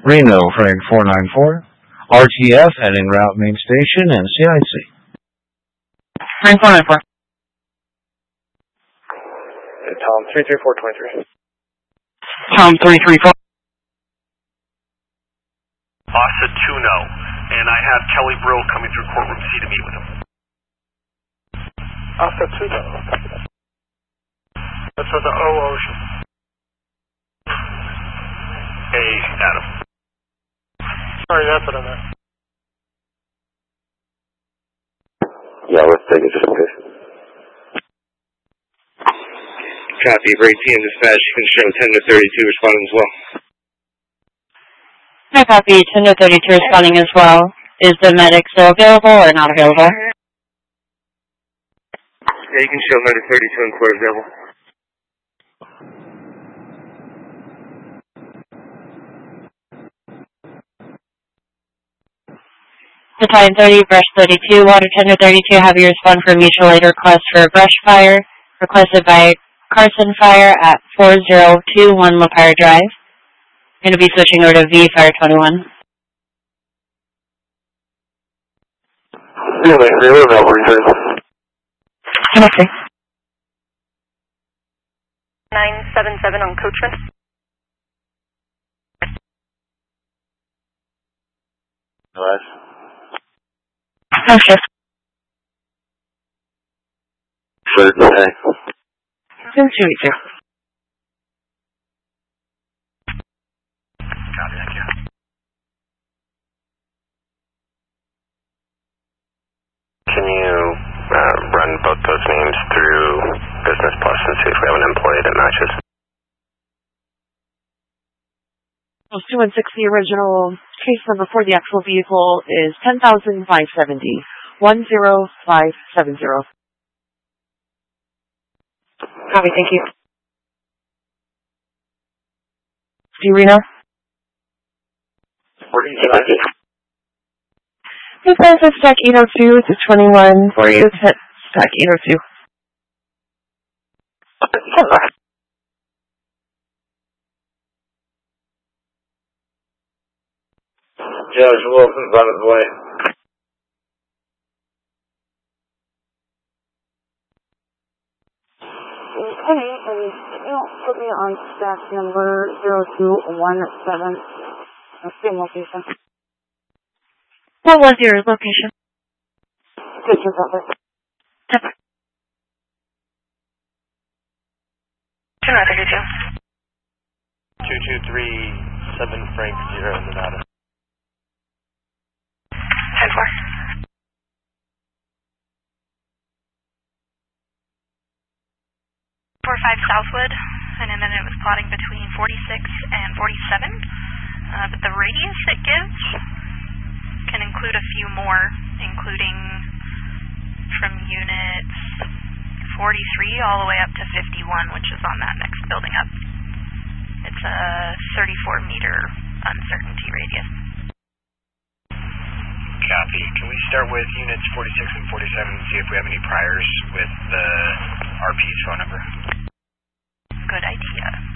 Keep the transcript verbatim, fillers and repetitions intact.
Reno, Frank four nine four. R T F and en route main station and C I C. Frank four nine four. Tom three three four two three. Tom three three four. Asa two no, and I have Kelly Brill coming through courtroom C to meet with him. Asa two no. That's for the O Ocean. Hey, Adam. Sorry, that's what I meant. Yeah, let's take it just in case. Copy, Ray T and dispatch. You can show ten to thirty-two responding as well. I copy, ten to thirty-two responding as well. Is the medic still available or not available? Yeah, you can show nine to thirty-two and court available. Battalion thirty, brush thirty-two, water ten to thirty-two, have you respond for mutual aid request for brush fire, requested by Carson Fire at four zero two one Lapire Drive. Going to be switching over to V Fire twenty-one. Yeah, they were available return. Okay. nine seven seven on Coachman. Nice. Okay. Good day. Two two eight zero. Copy, thank you. Can you uh, run both those names through Business Plus and see if we have an employee that matches? two one six, the original case number for the actual vehicle is ten thousand five seventy, one zero five seven zero. Copy, thank you. Reno? Where do you get it? Hey, Francis, stack eight oh two to twenty-one for you. Stack eight oh two. Judge Wilson's on his way. Okay, and you put me on stack number zero two one seven. Same location. What was your location? Pictures of it. two two three seven Frank zero Nevada. ten four. four five Southwood, and then it was plotting between forty-six and forty-seven, uh, but the radius it gives can include a few more, including from units forty-three all the way up to fifty-one, which is on that next building up. It's a thirty-four meter uncertainty radius. Copy. Can we start with units forty-six and forty-seven and see if we have any priors with the R P's phone number? Good idea.